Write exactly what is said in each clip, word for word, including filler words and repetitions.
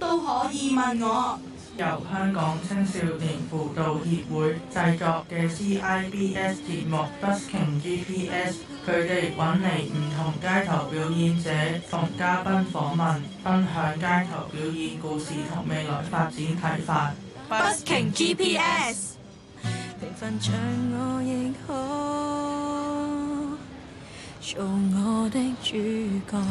都可以問我。 由香港青少年輔導協會製作嘅 C I B S 節目 Busking G P S， 佢哋揾嚟唔同街頭表演者同嘉賓訪問，分享街頭表演故事同未來發展睇法。 Busking G P S。 平凡像我亦可做我的主角。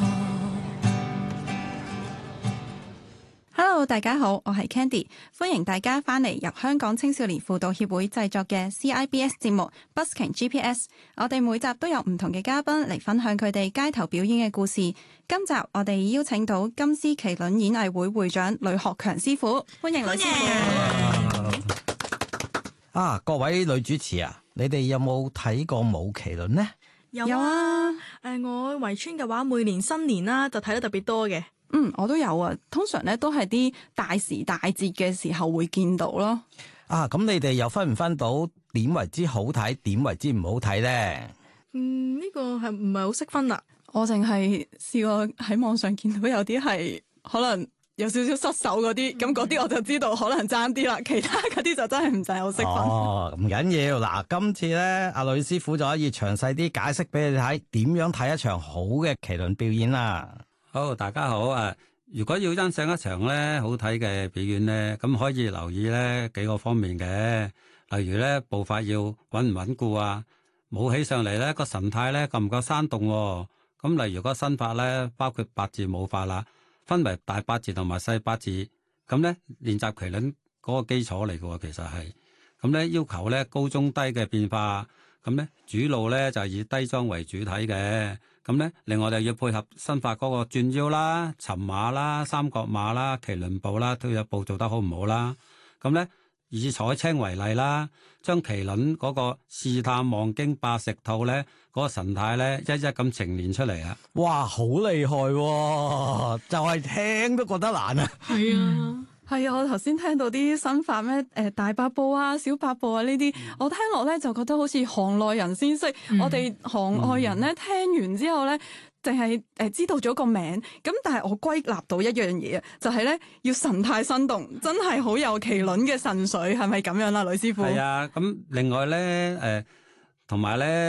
Hello， 大家好，我係 Candy， 歡迎大家返嚟由香港青少年輔導協會製作嘅 C I B S 節目 Busking G P S。我哋每集都有唔同嘅嘉賓嚟分享佢哋街頭表演嘅故事。今集我哋邀請到金獅麒麟演藝會會長呂學強師傅，歡迎呂師傅。 啊，各位女主持啊，你哋有冇睇過舞麒麟呢？ 有啊，誒、呃，我圍村嘅話，每年新年啦就睇得特別多嘅。 嗯，我都有啊，通常咧都係啲大時大節嘅時候會見到咯。 啊，咁你哋又分唔分到點為之好睇，點為之唔好睇咧？ 嗯，呢、這個係唔係好識分啊？ 我淨係試過喺網上見到有啲係可能有少少失手嗰啲，咁嗰啲我就知道可能爭啲啦。其他嗰啲就真係唔使好識分。 哦，唔緊要，嗱，今次咧阿呂師傅就可以詳細啲解釋俾你睇，點樣睇一場好嘅麒麟表演啦。 好，大家好啊！如果要欣賞一場咧好睇嘅表演咧，咁可以留意咧幾個方面嘅，例如咧步伐要穩唔穩固啊，舞起上嚟咧個神態咧夠唔夠生動喎。咁例如個身法咧，包括八字舞法啦，分為大八字同埋細八字，咁咧練習麒麟嗰個基礎嚟嘅喎，其實係咁咧要求咧高中低嘅變化，咁咧主路咧就係以低樁為主體嘅。咁咧，另外就要配合身法嗰個轉腰啦、尋馬啦、三角馬啦、麒麟步啦，都有步做得好唔好啦。咁咧，以採青為例啦，將麒麟嗰個試探望經百食吐咧，嗰、那個神態咧，一一咁呈現出嚟啊！ 哇，好厲害喎，就係聽都覺得難啊！ 係啊。 係啊，我頭先聽到啲新法咩誒大八步啊、小八步啊呢啲，我聽落咧就覺得好似行內人先識，嗯、我哋行外人咧聽完之後咧，淨係誒知道咗個名，咁但係我歸納到一樣嘢啊，就係、是、咧要神態生動，真係好有麒麟嘅神髓，係咪咁樣啦，呂師傅？ 係啊，咁另外咧誒，同埋咧。